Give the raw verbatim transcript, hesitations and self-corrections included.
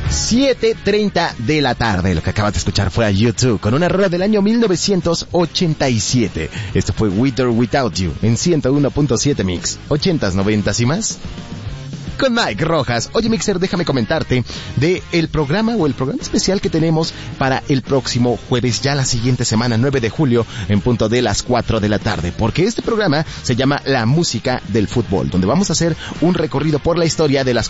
siete treinta de la tarde. Lo que acabas de escuchar fue a U dos con una rola del año mil novecientos ochenta y siete. Esto fue With or Without You en ciento uno punto siete Mix. ochentas, noventas y más. Con Mike Rojas. Oye, Mixer, déjame comentarte de el programa o el programa especial que tenemos para el próximo jueves, ya la siguiente semana, nueve de julio, en punto de las cuatro de la tarde, porque este programa se llama La Música del Fútbol, donde vamos a hacer un recorrido por la historia de las